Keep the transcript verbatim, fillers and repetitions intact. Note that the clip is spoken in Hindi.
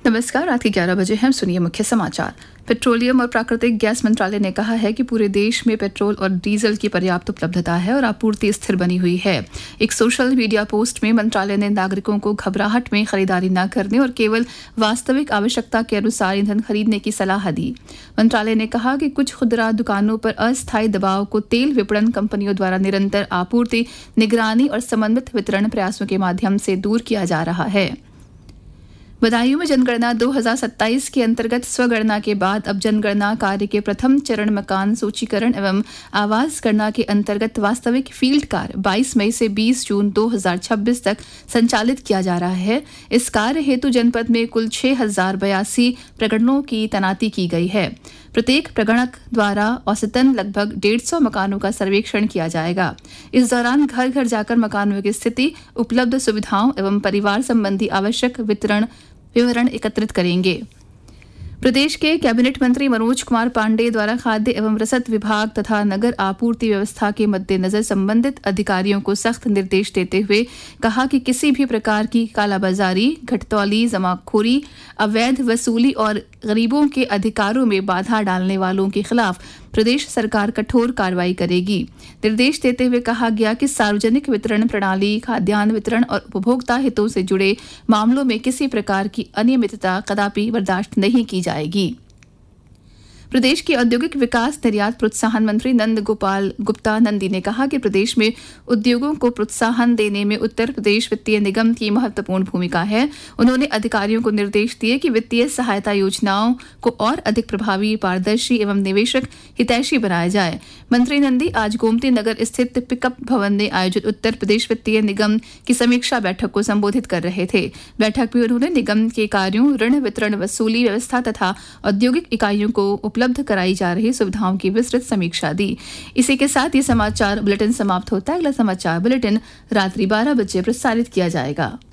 नमस्कार, रात के ग्यारह बजे हैं। सुनिए मुख्य समाचार। पेट्रोलियम और प्राकृतिक गैस मंत्रालय ने कहा है कि पूरे देश में पेट्रोल और डीजल की पर्याप्त उपलब्धता है और आपूर्ति स्थिर बनी हुई है। एक सोशल मीडिया पोस्ट में मंत्रालय ने नागरिकों को घबराहट में खरीदारी न करने और केवल वास्तविक आवश्यकता के अनुसार ईंधन खरीदने की सलाह दी। मंत्रालय ने कहा कि कुछ खुदरा दुकानों पर अस्थायी दबाव को तेल विपणन कंपनियों द्वारा निरंतर आपूर्ति, निगरानी और समन्वित वितरण प्रयासों के माध्यम से दूर किया जा रहा है। बदायूं में जनगणना दो हज़ार सत्ताईस के अंतर्गत स्वगणना के बाद अब जनगणना कार्य के प्रथम चरण मकान सूचीकरण एवं आवास गणना के अंतर्गत वास्तविक फील्ड कार्य बाईस मई से बीस जून दो हज़ार छब्बीस तक संचालित किया जा रहा है। इस कार्य हेतु जनपद में कुल छह हजार बयासी प्रगणकों की तैनाती की गई है। प्रत्येक प्रगणक द्वारा औसतन लगभग डेढ़ सौ मकानों का सर्वेक्षण किया जाएगा। इस दौरान घर घर जाकर मकानों की स्थिति, उपलब्ध सुविधाओं एवं परिवार संबंधी आवश्यक वितरण विवरण एकत्रित करेंगे। प्रदेश के कैबिनेट मंत्री मनोज कुमार पांडेय द्वारा खाद्य एवं रसद विभाग तथा नगर आपूर्ति व्यवस्था के मद्देनजर संबंधित अधिकारियों को सख्त निर्देश देते हुए कहा कि किसी भी प्रकार की कालाबाजारी, घटतौली, जमाखोरी, अवैध वसूली और गरीबों के अधिकारों में बाधा डालने वालों के खिलाफ प्रदेश सरकार कठोर कार्रवाई करेगी। निर्देश देते हुए कहा गया कि सार्वजनिक वितरण प्रणाली, खाद्यान्न वितरण और उपभोक्ता हितों से जुड़े मामलों में किसी प्रकार की अनियमितता कदापि बर्दाश्त नहीं की जाएगी। प्रदेश के औद्योगिक विकास निर्यात प्रोत्साहन मंत्री नंद गोपाल गुप्ता नंदी ने कहा कि प्रदेश में उद्योगों को प्रोत्साहन देने में उत्तर प्रदेश वित्तीय निगम की महत्वपूर्ण भूमिका है। उन्होंने अधिकारियों को निर्देश दिए कि वित्तीय सहायता योजनाओं को और अधिक प्रभावी, पारदर्शी एवं निवेशक हितैषी बनाया जाए। मंत्री नंदी आज गोमती नगर स्थित पिकअप भवन में आयोजित उत्तर प्रदेश वित्तीय निगम की समीक्षा बैठक को संबोधित कर रहे थे। बैठक में उन्होंने निगम के कार्यों, ऋण वितरण, वसूली व्यवस्था तथा औद्योगिक इकाइयों को उपलब्ध कराई जा रही सुविधाओं की विस्तृत समीक्षा दी। इसी के साथ ये समाचार बुलेटिन समाप्त होता है। अगला समाचार बुलेटिन रात्रि बारह बजे प्रसारित किया जाएगा।